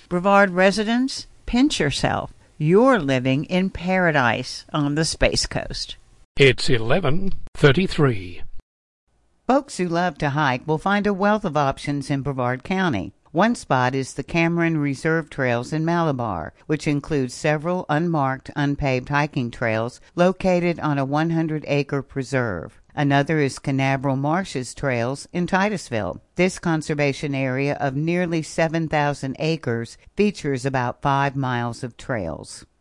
Brevard residents, pinch yourself. You're living in paradise on the Space Coast. It's 11:33. Folks who love to hike will find a wealth of options in Brevard County. One spot is the Cameron Reserve Trails in Malabar, which includes several unmarked, unpaved hiking trails located on a 100-acre preserve. Another is Canaveral Marshes Trails in Titusville. This conservation area of nearly 7,000 acres features about 5 miles of trails.